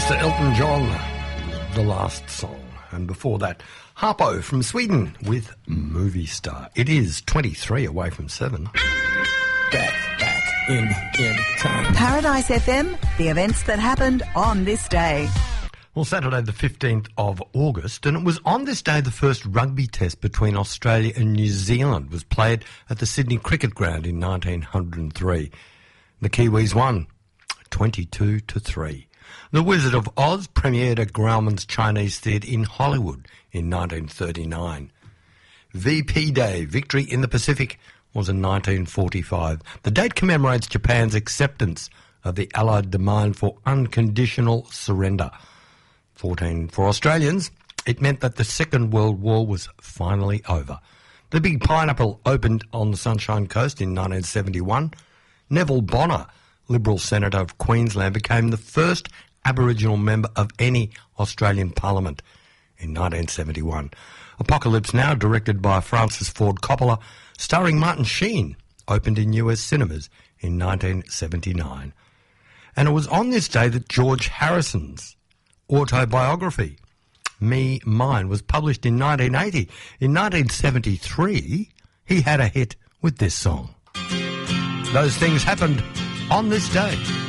Mr. Elton John, The Last Song. And before that, Harpo from Sweden with Movie Star. It is 23 away from 7. Back in time. Paradise FM, the events that happened on this day. Well, Saturday the 15th of August, and it was on this day the first rugby test between Australia and New Zealand was played at the Sydney Cricket Ground in 1903. The Kiwis won 22-3. The Wizard of Oz premiered at Grauman's Chinese Theatre in Hollywood in 1939. VP Day, Victory in the Pacific, was in 1945. The date commemorates Japan's acceptance of the Allied demand for unconditional surrender. 14 for Australians, it meant that the Second World War was finally over. The Big Pineapple opened on the Sunshine Coast in 1971. Neville Bonner, Liberal Senator of Queensland, became the first Aboriginal member of any Australian Parliament in 1971. Apocalypse Now, directed by Francis Ford Coppola, starring Martin Sheen, opened in US cinemas in 1979. And it was on this day that George Harrison's autobiography, Me, Mine, was published in 1980. In 1973, he had a hit with this song. Those things happened on this day.